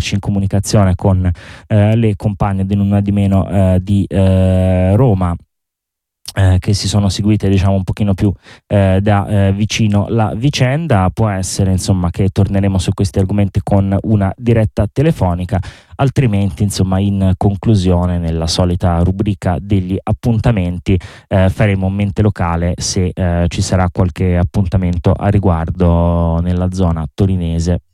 in comunicazione con le compagne di Nulla di Meno di Roma, che si sono seguite diciamo un pochino più da vicino la vicenda. Può essere insomma che torneremo su questi argomenti con una diretta telefonica, altrimenti insomma in conclusione, nella solita rubrica degli appuntamenti, faremo un mente locale se ci sarà qualche appuntamento a riguardo nella zona torinese